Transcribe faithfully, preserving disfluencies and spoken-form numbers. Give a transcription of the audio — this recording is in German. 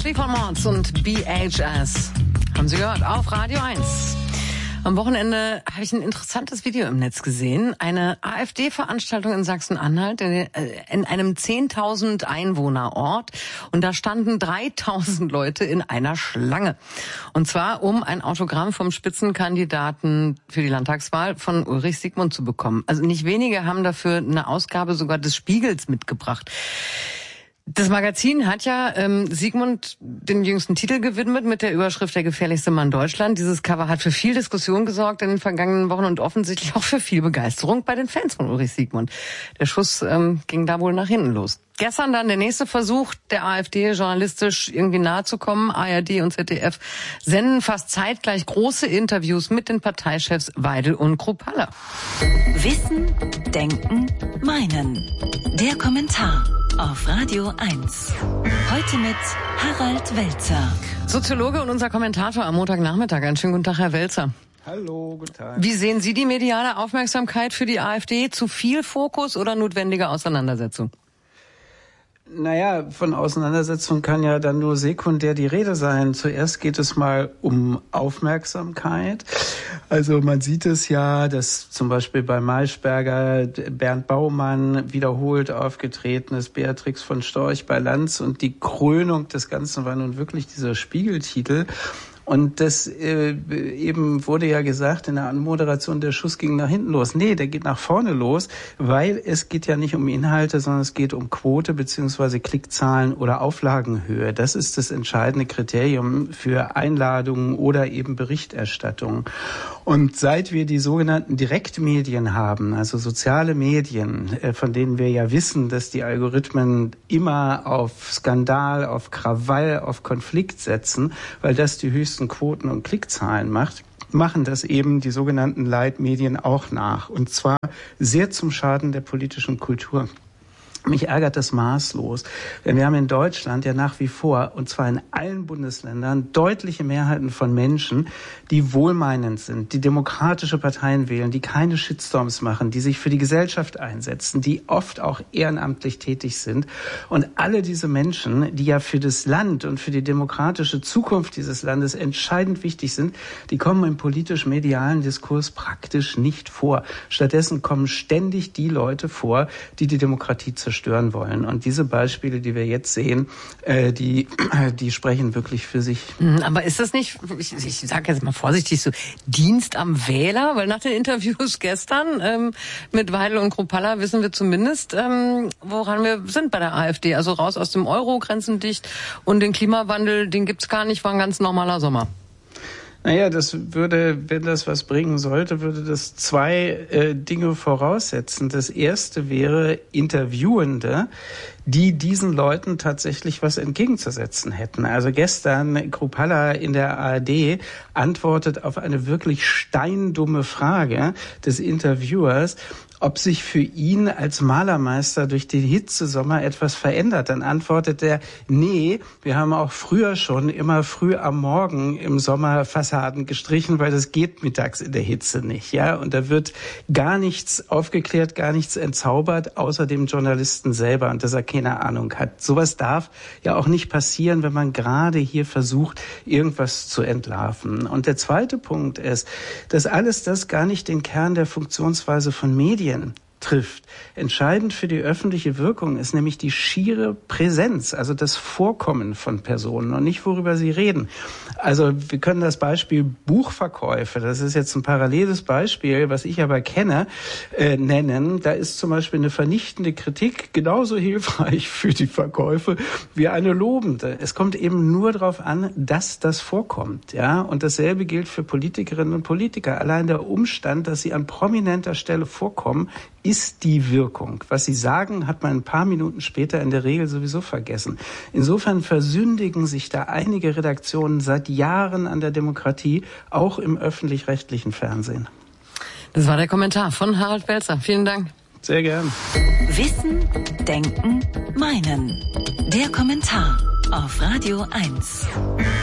Fleetwood Mac und B H S. Haben Sie gehört? Auf Radio eins. Am Wochenende habe ich ein interessantes Video im Netz gesehen. Eine AfD-Veranstaltung in Sachsen-Anhalt in, in einem zehntausend Einwohner-Ort. Und da standen dreitausend Leute in einer Schlange. Und zwar, um ein Autogramm vom Spitzenkandidaten für die Landtagswahl von Ulrich Siegmund zu bekommen. Also nicht wenige haben dafür eine Ausgabe sogar des Spiegels mitgebracht. Das Magazin hat ja ähm, Siegmund den jüngsten Titel gewidmet mit der Überschrift Der gefährlichste Mann Deutschland. Dieses Cover hat für viel Diskussion gesorgt in den vergangenen Wochen und offensichtlich auch für viel Begeisterung bei den Fans von Ulrich Siegmund. Der Schuss ähm, ging da wohl nach hinten los. Gestern dann der nächste Versuch der AfD, journalistisch irgendwie nahe zu kommen. A R D und Z D F senden fast zeitgleich große Interviews mit den Parteichefs Weidel und Kruppalla. Wissen, Denken, Meinen. Der Kommentar auf Radio eins. Heute mit Harald Welzer. Soziologe und unser Kommentator am Montagnachmittag. Einen schönen guten Tag, Herr Welzer. Hallo, guten Tag. Wie sehen Sie die mediale Aufmerksamkeit für die AfD? Zu viel Fokus oder notwendige Auseinandersetzung? Naja, von Auseinandersetzung kann ja dann nur sekundär die Rede sein. Zuerst geht es mal um Aufmerksamkeit. Also man sieht es ja, dass zum Beispiel bei Maischberger Bernd Baumann wiederholt aufgetreten ist, Beatrix von Storch bei Lanz. Und die Krönung des Ganzen war nun wirklich dieser Spiegeltitel. Und das äh, eben wurde ja gesagt in der Anmoderation, der Schuss ging nach hinten los. Nee, der geht nach vorne los, weil es geht ja nicht um Inhalte, sondern es geht um Quote beziehungsweise Klickzahlen oder Auflagenhöhe. Das ist das entscheidende Kriterium für Einladungen oder eben Berichterstattung. Und seit wir die sogenannten Direktmedien haben, also soziale Medien, äh, von denen wir ja wissen, dass die Algorithmen immer auf Skandal, auf Krawall, auf Konflikt setzen, weil das die höchsten Quoten und Klickzahlen macht, machen das eben die sogenannten Leitmedien auch nach. Und zwar sehr zum Schaden der politischen Kultur. Mich ärgert das maßlos, denn wir haben in Deutschland ja nach wie vor, und zwar in allen Bundesländern, deutliche Mehrheiten von Menschen, die wohlmeinend sind, die demokratische Parteien wählen, die keine Shitstorms machen, die sich für die Gesellschaft einsetzen, die oft auch ehrenamtlich tätig sind. Und alle diese Menschen, die ja für das Land und für die demokratische Zukunft dieses Landes entscheidend wichtig sind, die kommen im politisch-medialen Diskurs praktisch nicht vor. Stattdessen kommen ständig die Leute vor, die die Demokratie zerstören stören wollen. Und diese Beispiele, die wir jetzt sehen, äh, die, die sprechen wirklich für sich. Aber ist das nicht, ich, ich sage jetzt mal vorsichtig so, Dienst am Wähler? Weil nach den Interviews gestern ähm, mit Weidel und Kruppalla wissen wir zumindest, ähm, woran wir sind bei der AfD. Also raus aus dem Euro, Grenzen dicht und den Klimawandel, den gibt's gar nicht, war ein ganz normaler Sommer. Naja, das würde, wenn das was bringen sollte, würde das zwei äh, Dinge voraussetzen. Das erste wäre Interviewende, die diesen Leuten tatsächlich was entgegenzusetzen hätten. Also gestern Kruppalla in der A R D antwortet auf eine wirklich steindumme Frage des Interviewers, ob sich für ihn als Malermeister durch den Hitzesommer etwas verändert. Dann antwortet er, nee, wir haben auch früher schon immer früh am Morgen im Sommer Fassaden gestrichen, weil das geht mittags in der Hitze nicht. Ja, und da wird gar nichts aufgeklärt, gar nichts entzaubert, außer dem Journalisten selber und dass er keine Ahnung hat. Sowas darf ja auch nicht passieren, wenn man gerade hier versucht, irgendwas zu entlarven. Und der zweite Punkt ist, dass alles das gar nicht den Kern der Funktionsweise von Medien trifft. Entscheidend für die öffentliche Wirkung ist nämlich die schiere Präsenz, also das Vorkommen von Personen und nicht, worüber sie reden. Also wir können das Beispiel Buchverkäufe, das ist jetzt ein paralleles Beispiel, was ich aber kenne, äh, nennen. Da ist zum Beispiel eine vernichtende Kritik genauso hilfreich für die Verkäufe wie eine lobende. Es kommt eben nur darauf an, dass das vorkommt, ja. Und dasselbe gilt für Politikerinnen und Politiker. Allein der Umstand, dass sie an prominenter Stelle vorkommen, ist die Wirkung. Was sie sagen, hat man ein paar Minuten später in der Regel sowieso vergessen. Insofern versündigen sich da einige Redaktionen seit Jahren an der Demokratie, auch im öffentlich-rechtlichen Fernsehen. Das war der Kommentar von Harald Welzer. Vielen Dank. Sehr gern. Wissen, Denken, Meinen. Der Kommentar auf Radio eins.